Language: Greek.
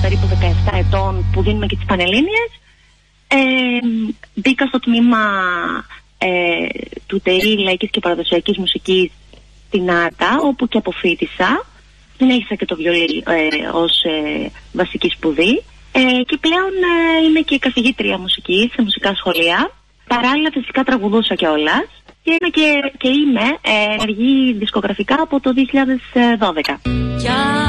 περίπου 17 ετών που δίνουμε και τις Πανελλήνιες. Μπήκα στο τμήμα του ΤΕΗ Λαϊκής και Παραδοσιακής Μουσικής στην Άρτα, όπου και αποφοίτησα. Συνέχισα και το βιολί ως βασική σπουδή. Και πλέον είμαι και καθηγήτρια μουσικής σε μουσικά σχολεία. Παράλληλα φυσικά τραγουδούσα κιόλας. Και είμαι ενεργή δισκογραφικά από το 2012.